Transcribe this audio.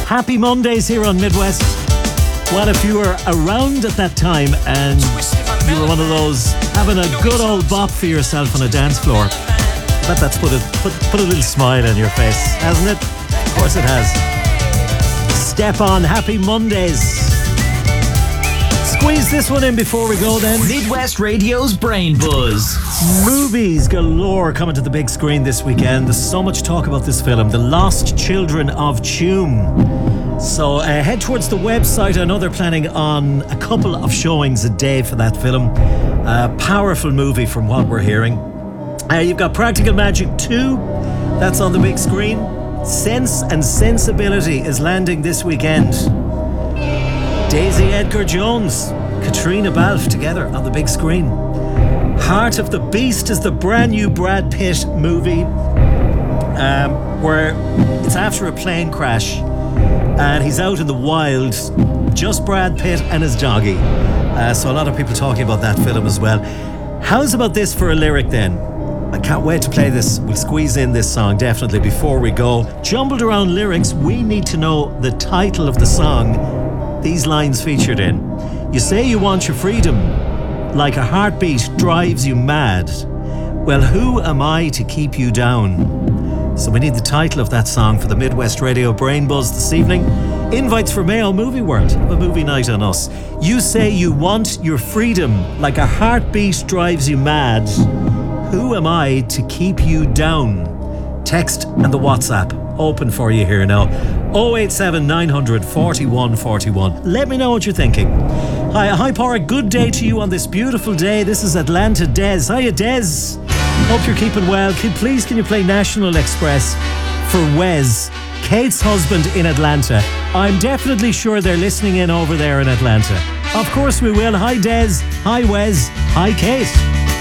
Happy Mondays here on Midwest. Well, if you were around at that time and you were one of those having a good old bop for yourself on a dance floor, I bet that's put a little smile on your face, hasn't it? Of course it has. Step on. Happy Mondays. Squeeze this one in before we go then. Midwest Radio's Brain Buzz. Movies galore coming to the big screen this weekend. There's so much talk about this film, The Lost Children of Tuam. So head towards the website. I know they're planning on a couple of showings a day for that film. A powerful movie from what we're hearing. You've got Practical Magic 2. That's on the big screen. Sense and Sensibility is landing this weekend. Daisy Edgar-Jones, Katrina Balfe together on the big screen. Heart of the Beast is the brand new Brad Pitt movie where it's after a plane crash and he's out in the wild, just Brad Pitt and his doggy. So a lot of people talking about that film as well. How's about this for a lyric then? I can't wait to play this. We'll squeeze in this song definitely before we go. Jumbled around lyrics, we need to know the title of the song these lines featured in. You say you want your freedom, like a heartbeat drives you mad. Well, who am I to keep you down? So we need the title of that song for the Midwest Radio Brain Buzz this evening. Invites for Mayo Movie World. Have a movie night on us. You say you want your freedom, like a heartbeat drives you mad. Who am I to keep you down? Text and the WhatsApp open for you here now. 087 900 41 41. Let me know what you're thinking. Hi Porrick, good day to you on this beautiful day. This is Atlanta Des. Hiya Des. Hope you're keeping well. Please can you play National Express for Wes, Kate's husband in Atlanta. I'm definitely sure they're listening in over there in Atlanta. Of course we will. Hi Des. Hi Wes. Hi Kate.